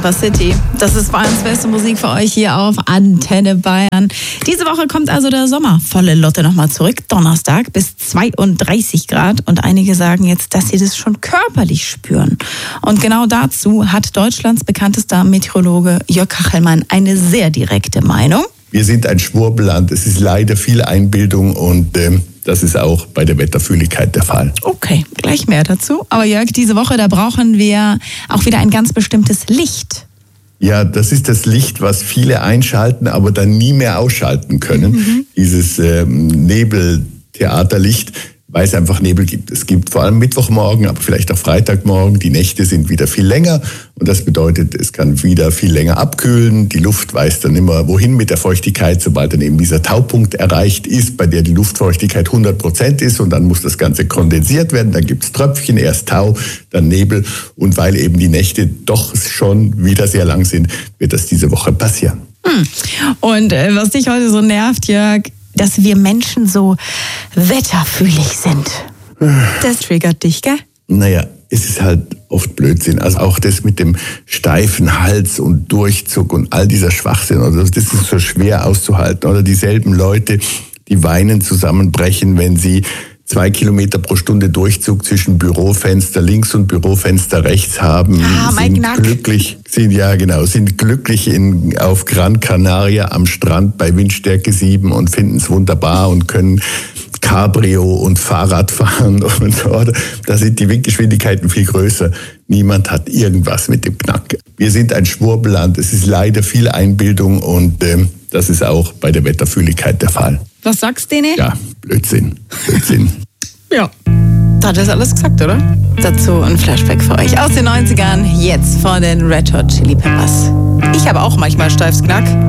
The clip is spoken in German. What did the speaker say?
City. Das ist Bayerns beste Musik für euch hier auf Antenne Bayern. Diese Woche kommt also der Sommer volle Lotte nochmal zurück. Donnerstag bis 32 Grad. Und einige sagen jetzt, dass sie das schon körperlich spüren. Und genau dazu hat Deutschlands bekanntester Meteorologe Jörg Kachelmann eine sehr direkte Meinung. Wir sind ein Schwurbelland. Es ist leider viel Einbildung und das ist auch bei der Wetterfühligkeit der Fall. Okay, gleich mehr dazu. Aber Jörg, diese Woche, da brauchen wir auch wieder ein ganz bestimmtes Licht. Ja, das ist das Licht, was viele einschalten, aber dann nie mehr ausschalten können. Dieses Nebeltheaterlicht, weil es einfach Nebel gibt. Es gibt vor allem Mittwochmorgen, aber vielleicht auch Freitagmorgen. Die Nächte sind wieder viel länger und das bedeutet, es kann wieder viel länger abkühlen. Die Luft weiß dann immer, wohin mit der Feuchtigkeit, sobald dann eben dieser Taupunkt erreicht ist, bei der die Luftfeuchtigkeit 100% ist und dann muss das Ganze kondensiert werden. Dann gibt's Tröpfchen, erst Tau, dann Nebel und weil eben die Nächte doch schon wieder sehr lang sind, wird das diese Woche passieren. Und was dich heute so nervt, Jörg, dass wir Menschen so wetterfühlig sind. Das triggert dich, gell? Naja, es ist halt oft Blödsinn. Also auch das mit dem steifen Hals und Durchzug und all dieser Schwachsinn. Also das ist so schwer auszuhalten. Oder dieselben Leute, die weinen, zusammenbrechen, wenn sie 2 Kilometer pro Stunde Durchzug zwischen Bürofenster links und Bürofenster rechts haben, sind glücklich auf Gran Canaria am Strand bei Windstärke 7 und finden es wunderbar und können Cabrio und Fahrrad fahren und so. Da sind die Windgeschwindigkeiten viel größer. Niemand hat irgendwas mit dem Knack. Wir sind ein Schwurbelland. Es ist leider viel Einbildung und das ist auch bei der Wetterfühligkeit der Fall. Was sagst du denen? Ja, Blödsinn. Ja. Da hat das alles gesagt, oder? Dazu ein Flashback für euch aus den 90ern, jetzt von den Red Hot Chili Peppers. Ich habe auch manchmal steifes Knack.